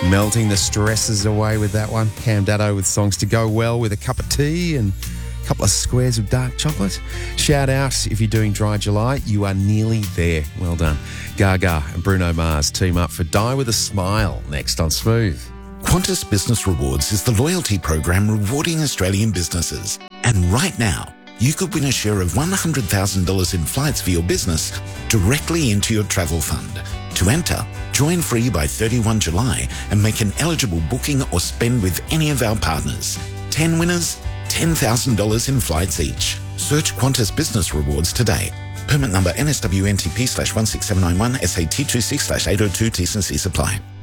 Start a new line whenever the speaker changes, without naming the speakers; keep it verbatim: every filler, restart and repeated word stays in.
Melting the stresses away with that one. Cam Daddo with songs to go well with a cup of tea and a couple of squares of dark chocolate. Shout out if you're doing Dry July. You are nearly there. Well done. Gaga and Bruno Mars team up for Die With A Smile next on Smooth.
Qantas Business Rewards is the loyalty program rewarding Australian businesses. And right now, you could win a share of one hundred thousand dollars in flights for your business directly into your travel fund. To enter, join free by thirty-first of July and make an eligible booking or spend with any of our partners. ten winners, ten thousand dollars in flights each. Search Qantas Business Rewards today. Permit number N S W N T P slash one six seven nine one S A T two six slash eight oh two T's and C's apply.